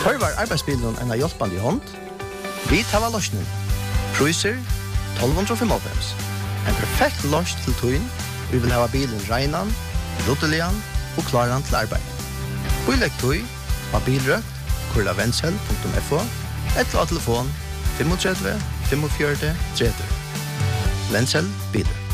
Tørvar arbeidsbilen en av hjelpende hånd. Vi tar løsningen. Priser 1295. En perfekt løs til tøyen. Vi vil ha bilen regnan, ruttelian og klaran til arbeid. Bilegg tøy av bilrøkt, kurlavensel.fo, eller av telefon 35 45 30. Vensel biler.